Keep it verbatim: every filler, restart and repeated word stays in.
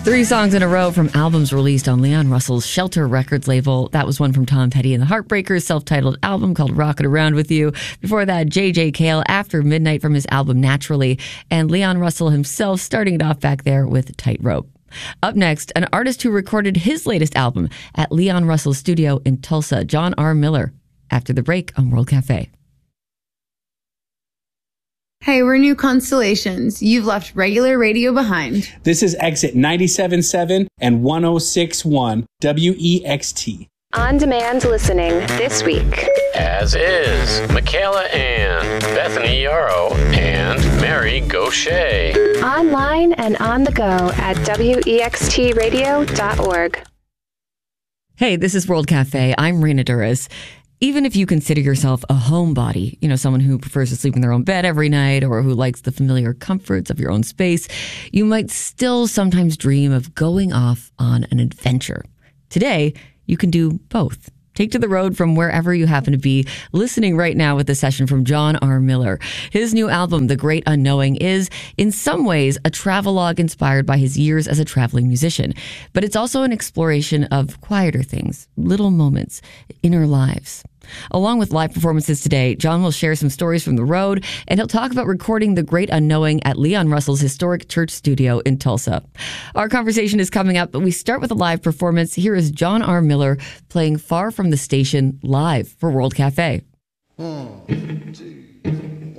Three songs in a row from albums released on Leon Russell's Shelter Records label. That was one from Tom Petty and the Heartbreakers' self-titled album called Rockin' Around With You. Before that, J J. Cale, After Midnight from his album Naturally. And Leon Russell himself starting it off back there with Tightrope. Up next, an artist who recorded his latest album at Leon Russell's studio in Tulsa, John R. Miller. After the break on World Cafe. Hey, we're New Constellations. You've left regular radio behind. This is Exit ninety-seven point seven and one oh six point one W E X T. On-demand listening this week. As is Michaela Ann, Bethany Yarrow, and Mary Gaucher. Online and on the go at W E X T radio dot org. Hey, this is World Cafe. I'm Rena Duras. Even if you consider yourself a homebody, you know, someone who prefers to sleep in their own bed every night or who likes the familiar comforts of your own space, you might still sometimes dream of going off on an adventure. Today, you can do both. Take to the road from wherever you happen to be, listening right now with a session from John R. Miller. His new album, The Great Unknowing, is, in some ways, a travelogue inspired by his years as a traveling musician. But it's also an exploration of quieter things, little moments, inner lives. Along with live performances today, John will share some stories from the road, and he'll talk about recording The Great Unknowing at Leon Russell's historic church studio in Tulsa. Our conversation is coming up, but we start with a live performance. Here is John R. Miller playing Far From the Station live for World Cafe. One, two,